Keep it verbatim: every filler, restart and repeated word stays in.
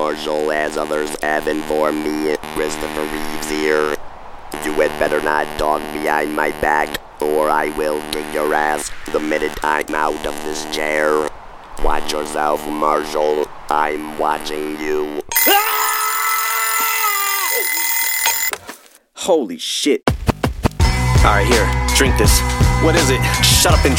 Marshall, as others have informed me. Christopher Reeves here. You had better not talk behind my back, or I will kick your ass the minute I'm out of this chair. Watch yourself, Marshall. I'm watching you. Holy shit. Alright, here, drink this. What is it? Shut up and